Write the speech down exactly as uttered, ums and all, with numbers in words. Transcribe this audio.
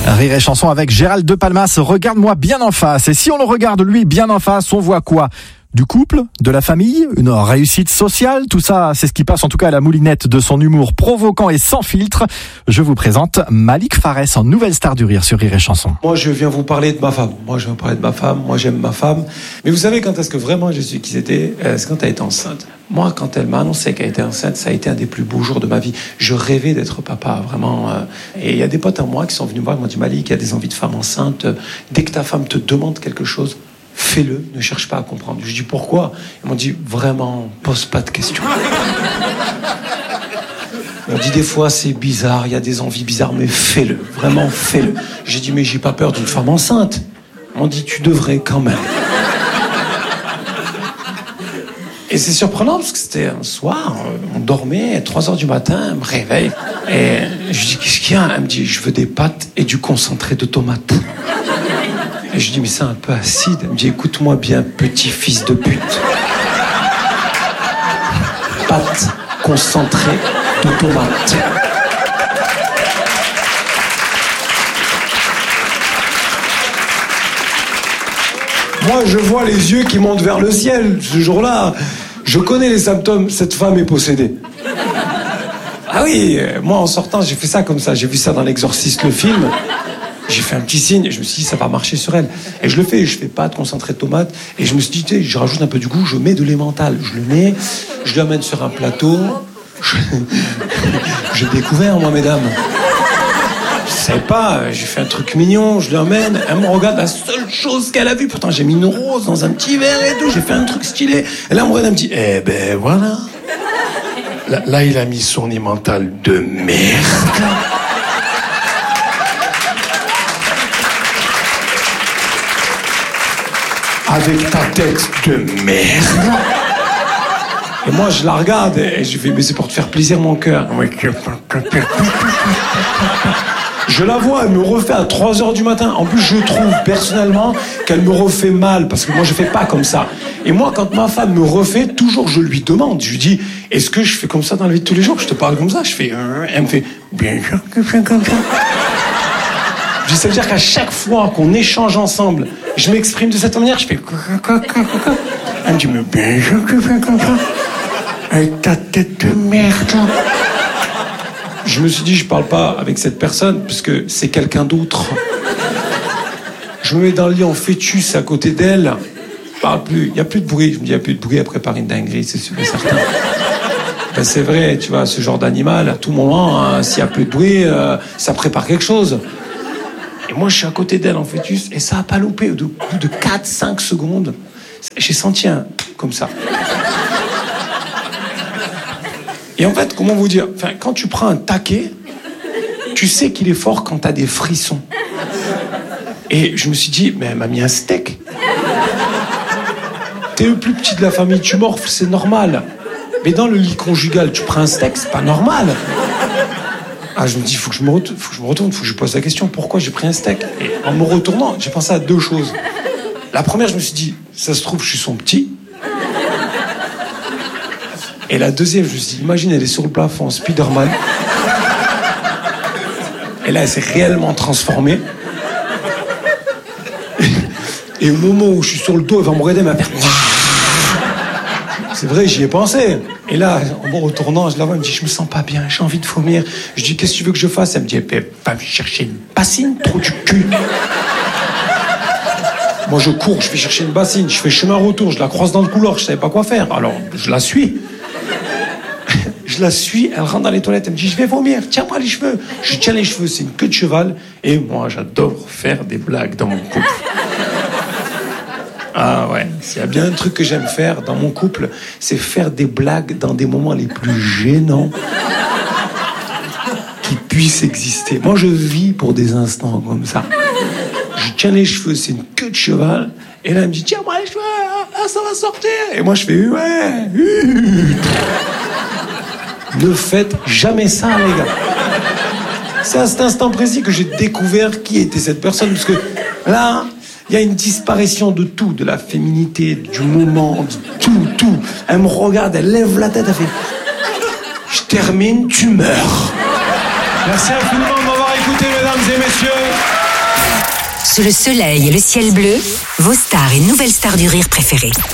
Rire et chanson avec Gérald de Palmas, regarde-moi bien en face. Et si on le regarde lui bien en face, on voit quoi ? Du couple, de la famille, une réussite sociale, tout ça, c'est ce qui passe en tout cas à la moulinette de son humour provoquant et sans filtre. Je vous présente Malik Farès en nouvelle star du rire sur Rire et chanson. Moi, je viens vous parler de ma femme. Moi, je viens vous parler de ma femme. Moi, j'aime ma femme. Mais vous savez quand est-ce que vraiment je suis qui c'était ? C'est quand elle était enceinte. Moi, quand elle m'a annoncé qu'elle était enceinte, ça a été un des plus beaux jours de ma vie. Je rêvais d'être papa, vraiment. Et il y a des potes à moi qui sont venus me voir, ils m'ont dit, Malik, il y a des envies de femme enceinte. Dès que ta femme te demande quelque chose, fais-le, ne cherche pas à comprendre. Je dis pourquoi ? Ils m'ont dit vraiment, pose pas de questions. Ils m'ont dit des fois c'est bizarre, il y a des envies bizarres, mais fais-le, vraiment fais-le. J'ai dit mais j'ai pas peur d'une femme enceinte. Ils m'ont dit tu devrais quand même. Et c'est surprenant parce que c'était un soir, on dormait, trois heures du matin, elle me réveille. Et je lui dis qu'est-ce qu'il y a ? Elle me dit je veux des pâtes et du concentré de tomate. Et je dis, mais c'est un peu acide. Elle me dit, écoute-moi bien, petit fils de pute. Pâte concentrée de tomate. Moi, je vois les yeux qui montent vers le ciel. Ce jour-là, je connais les symptômes. Cette femme est possédée. Ah oui, moi, en sortant, j'ai fait ça comme ça. J'ai vu ça dans L'Exorciste, le film. J'ai fait un petit signe et je me suis dit ça va marcher sur elle. Et je le fais, je fais pas de concentré de tomate. Et je me suis dit, tu sais, je rajoute un peu du goût, je mets de l'emmental. Je le mets, je l'amène sur un plateau. Je... j'ai découvert, moi, mesdames. Je savais pas, j'ai fait un truc mignon, je l'emmène. Elle me regarde, la seule chose qu'elle a vue. Pourtant, j'ai mis une rose dans un petit verre et tout. J'ai fait un truc stylé. Et là, elle me regarde, elle me dit, eh ben voilà. Là, là il a mis son emmental de merde. Avec ta tête de merde. Et moi, je la regarde et je fais, mais c'est pour te faire plaisir, mon cœur. Je la vois, elle me refait à trois heures du matin. En plus, je trouve personnellement qu'elle me refait mal, parce que moi, je fais pas comme ça. Et moi, quand ma femme me refait, toujours, je lui demande. Je lui dis, est-ce que je fais comme ça dans la vie de tous les jours ? Je te parle comme ça. Je fais, euh, elle me fait, bien sûr que je fais comme ça. Je dis, ça veut dire qu'à chaque fois qu'on échange ensemble, je m'exprime de cette manière, je fais... Elle me dit, mais bien sûr que tu fais comme ça. Avec ta tête de merde. Je me suis dit, je parle pas avec cette personne, parce que c'est quelqu'un d'autre. Je me mets dans le lit en fœtus à côté d'elle. Je parle plus, il n'y a plus de bruit. Je me dis, il n'y a plus de bruit, elle prépare une dinguerie, c'est sûr et certain. Ben c'est vrai, tu vois, ce genre d'animal, à tout moment, hein, s'il n'y a plus de bruit, euh, ça prépare quelque chose. Et moi, je suis à côté d'elle en fœtus, et ça a pas loupé. Au bout de quatre cinq secondes, j'ai senti un... comme ça. Et en fait, comment vous dire ? Enfin, quand tu prends un taquet, tu sais qu'il est fort quand t'as des frissons. Et je me suis dit, mais elle m'a mis un steak. T'es le plus petit de la famille, tu morfles, c'est normal. Mais dans le lit conjugal, tu prends un steak, c'est pas normal. Ah, je me dis, il faut que je me retourne, faut que je me retourne, faut que je pose la question, pourquoi j'ai pris un steak ? Et en me retournant, j'ai pensé à deux choses. La première, je me suis dit, ça se trouve, je suis son petit. Et la deuxième, je me suis dit, imagine, elle est sur le plafond, Spider-Man. Et là, elle s'est réellement transformée. Et au moment où je suis sur le dos, elle va me regarder, elle va faire... C'est vrai, j'y ai pensé. Et là, en me retournant, je la vois, elle me dit, je me sens pas bien, j'ai envie de vomir. Je dis, qu'est-ce que tu veux que je fasse ? Elle me dit, va me chercher une bassine, trou du cul. Moi, je cours, je vais chercher une bassine, je fais chemin retour, je la croise dans le couloir, je savais pas quoi faire. Alors, je la suis. Je la suis, elle rentre dans les toilettes, elle me dit, je vais vomir, tiens-moi les cheveux. Je tiens les cheveux, c'est une queue de cheval. Et moi, j'adore faire des blagues dans mon couple. Ah ouais, s'il y a bien un truc que j'aime faire dans mon couple, c'est faire des blagues dans des moments les plus gênants qui puissent exister. Moi, je vis pour des instants comme ça. Je tiens les cheveux, c'est une queue de cheval. Et là, elle me dit, tiens-moi les cheveux, ah, ça va sortir. Et moi, je fais, ouais. Ne faites jamais ça, les gars. C'est à cet instant précis que j'ai découvert qui était cette personne. Parce que là... il y a une disparition de tout, de la féminité, du moment, de tout, tout. Elle me regarde, elle lève la tête, elle fait... Je termine, tu meurs. Merci infiniment de m'avoir écouté, mesdames et messieurs. Sous le soleil et le ciel bleu, vos stars et nouvelles stars du rire préférées.